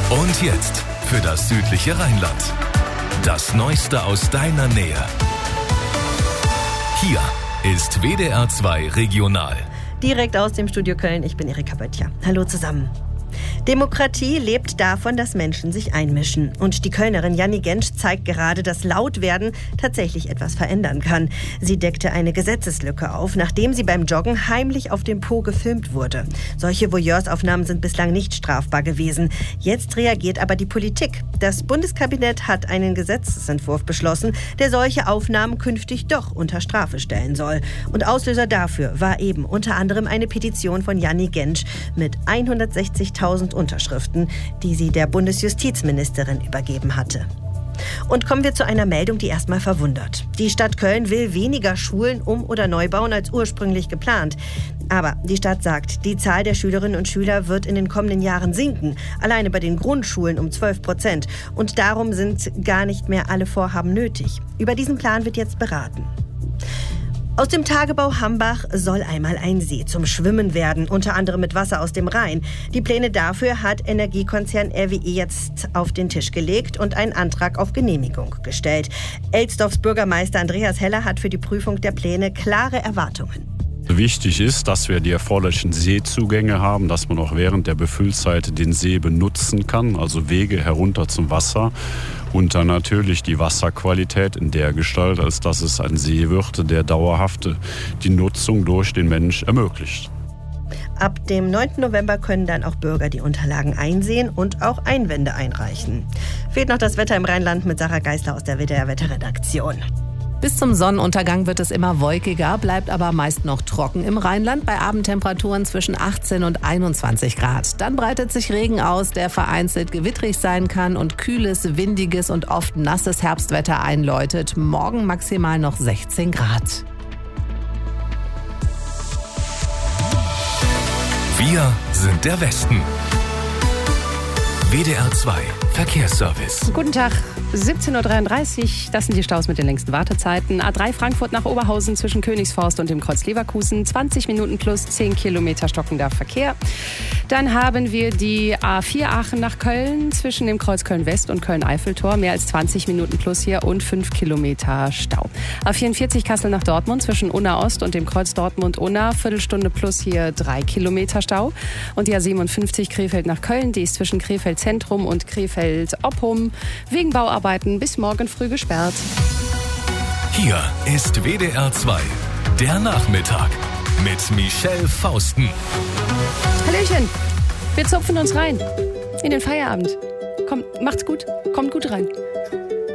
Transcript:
Und jetzt für das südliche Rheinland. Das Neueste aus deiner Nähe. Hier ist WDR 2 Regional. Direkt aus dem Studio Köln, ich bin Erika Böttcher. Hallo zusammen. Demokratie lebt davon, dass Menschen sich einmischen. Und die Kölnerin Janni Gensch zeigt gerade, dass Lautwerden tatsächlich etwas verändern kann. Sie deckte eine Gesetzeslücke auf, nachdem sie beim Joggen heimlich auf dem Po gefilmt wurde. Solche Voyeursaufnahmen sind bislang nicht strafbar gewesen. Jetzt reagiert aber die Politik. Das Bundeskabinett hat einen Gesetzesentwurf beschlossen, der solche Aufnahmen künftig doch unter Strafe stellen soll. Und Auslöser dafür war eben unter anderem eine Petition von Janni Gensch mit 160.000 Unterschriften, die sie der Bundesjustizministerin übergeben hatte. Und kommen wir zu einer Meldung, die erstmal verwundert. Die Stadt Köln will weniger Schulen oder neu bauen als ursprünglich geplant. Aber die Stadt sagt, die Zahl der Schülerinnen und Schüler wird in den kommenden Jahren sinken. Alleine bei den Grundschulen um 12%. Und darum sind gar nicht mehr alle Vorhaben nötig. Über diesen Plan wird jetzt beraten. Aus dem Tagebau Hambach soll einmal ein See zum Schwimmen werden, unter anderem mit Wasser aus dem Rhein. Die Pläne dafür hat Energiekonzern RWE jetzt auf den Tisch gelegt und einen Antrag auf Genehmigung gestellt. Elsdorfs Bürgermeister Andreas Heller hat für die Prüfung der Pläne klare Erwartungen. Wichtig ist, dass wir die erforderlichen Seezugänge haben, dass man auch während der Befüllzeit den See benutzen kann, also Wege herunter zum Wasser. Und dann natürlich die Wasserqualität in der Gestalt, als dass es ein See wird, der dauerhaft die Nutzung durch den Mensch ermöglicht. Ab dem 9. November können dann auch Bürger die Unterlagen einsehen und auch Einwände einreichen. Fehlt noch das Wetter im Rheinland mit Sarah Geisler aus der WDR-Wetterredaktion. Bis zum Sonnenuntergang wird es immer wolkiger, bleibt aber meist noch trocken im Rheinland bei Abendtemperaturen zwischen 18 und 21 Grad. Dann breitet sich Regen aus, der vereinzelt gewittrig sein kann und kühles, windiges und oft nasses Herbstwetter einläutet. Morgen maximal noch 16 Grad. Wir sind der Westen. WDR 2 Verkehrsservice. Guten Tag, 17.33 Uhr. Das sind die Staus mit den längsten Wartezeiten. A3 Frankfurt nach Oberhausen zwischen Königsforst und dem Kreuz Leverkusen. 20 Minuten plus 10 Kilometer stockender Verkehr. Dann haben wir die A4 Aachen nach Köln zwischen dem Kreuz Köln-West und Köln-Eiffeltor. Mehr als 20 Minuten plus hier und 5 Kilometer Stau. A44 Kassel nach Dortmund zwischen Unna Ost und dem Kreuz Dortmund-Unna. Viertelstunde plus hier 3 Kilometer Stau. Und die A57 Krefeld nach Köln. Die ist zwischen Krefeld Zentrum und Krefeld-Oppum wegen Bauarbeiten bis morgen früh gesperrt. Hier ist WDR 2, der Nachmittag mit Michelle Fausten. Hallöchen, wir zupfen uns rein in den Feierabend. Kommt, macht's gut, kommt gut rein.